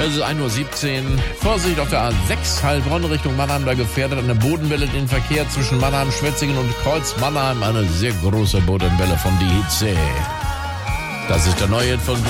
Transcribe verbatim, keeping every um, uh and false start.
Es ist ein Uhr siebzehn. Vorsicht auf der A sechs, Heilbronn Richtung Mannheim. Da gefährdet eine Bodenwelle den Verkehr zwischen Mannheim, Schwetzingen und Kreuz Mannheim. Eine sehr große Bodenwelle von die Hitze. Das ist der neue von